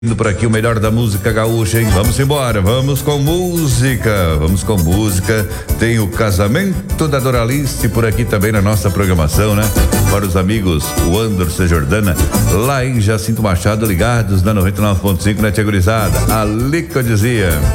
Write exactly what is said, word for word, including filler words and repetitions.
Indo por aqui o melhor da música gaúcha, hein? Vamos embora, vamos com música, vamos com música. Tem o casamento da Doralice por aqui também na nossa programação, né? Para os amigos, o Anderson Jordana, lá em Jacinto Machado, ligados na noventa e nove ponto cinco, né, tia gurizada? Ali que eu dizia.